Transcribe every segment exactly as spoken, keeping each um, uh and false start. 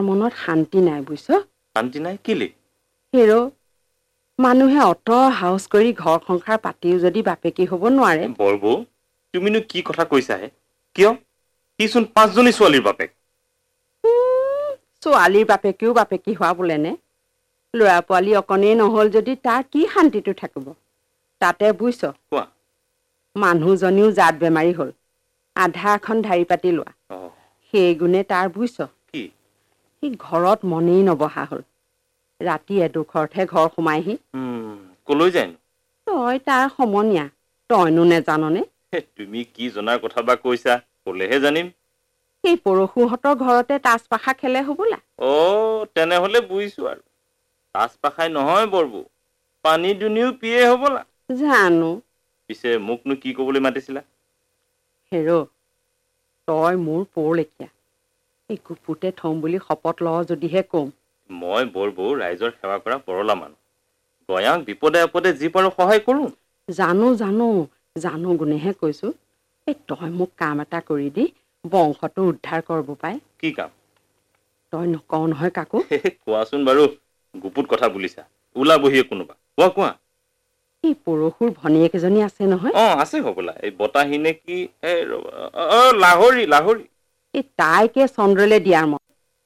মনত শান্তি নাই বুইছ শান্তি নাই কিলে হেৰো মানুহে অত হাউচ কৰি ঘৰ সংসাৰ পাতিও যদি বাপেকি হ'ব নোৱাৰে বৰবৌ তুমিনো কি কথা কৈছা হে কিয় কিচোন পাঁচজনী ছোৱালীৰ বাপেক ছোৱালীৰ বাপেকেও বাপেকি হোৱা বোলেনে ল'ৰা পোৱালি অকণেই নহল যদি তাৰ কি শান্তিটো থাকিব তাতে বুইছ কোৱা মানুহজনীও জাত বেমাৰী হ'ল আধা এখন ধাৰি পাতি লোৱা সেই গুণে তাৰ বুইছ কি সি ঘৰত মনেই নবহা হ'ল ৰাতি এডোখৰতহে ঘৰ সোমাইহি কলৈ যায় তই তাৰ সমনীয়া তইনো নেজাননে তুমি কি জনাৰ কথা বা কৈছা কলেহে জানিম সেই পৰশুহঁতৰ ঘৰতে তাচ পাশা খেলে হ'বলা অ তেনেহলে বুজিছো আৰু তাচ পাখাই নহয় বৰবৌ পানী দুনিও পিয়ে হ'বলা জানো পিছে মোকনো কি কবলৈ মাতিছিলা হেৰ তই মোৰ পৌলেখীয়া এই গুপুতে থম বুলি শপত লওঁ যদিহে কম মই বৰবৌ ৰাইজৰ সেৱা কৰা পৰলা মানুহ গয়াক বিপদে আপদে যি পাৰো সহায় কৰো জানো জানো জানো গুণেহে কৈছো এই তই মোক কাম এটা কৰি দি বংশটো উদ্ধাৰ কৰিব পাই কি কাম তই নকওঁ নহয় কাকো কোৱাচোন বাৰু গুপুত কথা বুলিছা ওলাবহিয়ে কোনোবা কোৱা কোৱা এই পৰশুৰ ভনীয়েক এজনী আছে নহয় অ আছে হ'বলা এই বতাহিনে কি লাহৰি লাহৰি এই তাইকে চন্দ্ৰলে দিয়াৰ মন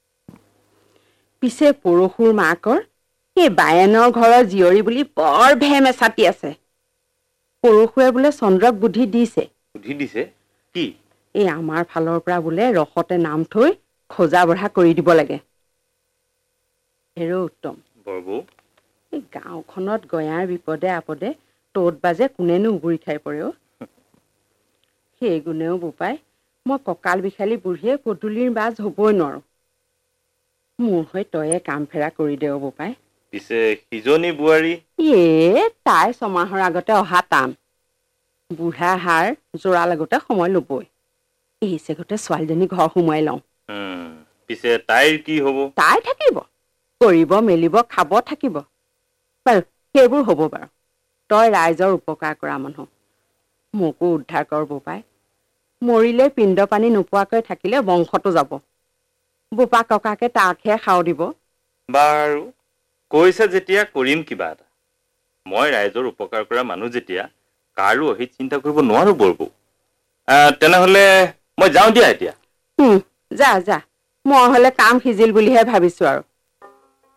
পিছে পৰশুৰ মাকৰ সেই বায়েনৰ ঘৰৰ জীয়ৰী বুলি বৰ ভেম এচাতি আছে পৰশুৱে বোলে চন্দ্ৰক বুদ্ধি দিছে বুদ্ধি দিছে কি এই আমাৰ ফালৰ পৰা বোলে ৰসতে নাম থৈ খোজা বঢ়া কৰি দিব লাগে হেৰ উত্তম বৰবৌ এই গাঁওখনত গয়াৰ বিপদে আপদে তত বাজে কোনেনো উগুৰি খাই পৰে অ সেই গুণেও বোপাই মই কঁকাল বিষালী বুঢ়ীয়ে পদূলিৰ বাজ হ'বই নোৱাৰো মোৰ হৈ তয়ে কাম ফেৰা কৰি দে বোপাই পিছে সিজনী বোৱাৰী এ তাই ছমাহৰ আগতে অহা টান বুঢ়া হাৰ যোৰা লাগোতে সময় ল'বই এই চেগতে ছোৱালীজনী ঘৰ সোমাই লওঁ পিছে তাইৰ কি হ'ব তাই থাকিব কৰিব মেলিব খাব থাকিব বাৰু সেইবোৰ হ'ব বাৰু তই ৰাইজৰ উপকাৰ কৰা মানুহ মোকো উদ্ধাৰ কৰ বোপাই মৰিলে পিণ্ড পানী নোপোৱাকৈ থাকিলে বংশটো যাব বোপা ককাকে তাকহে খাও দিব বাৰু কৈছে যেতিয়া কৰিম কিবা এটা মই ৰাইজৰ উপকাৰ কৰা মানুহ যেতিয়া কাৰো অহিত চিন্তা কৰিব নোৱাৰো বৰবৌ তেনেহলে মই যাওঁ দিয়া এতিয়া যা যা মই হলে কাম সিজিল বুলিহে ভাবিছো আৰু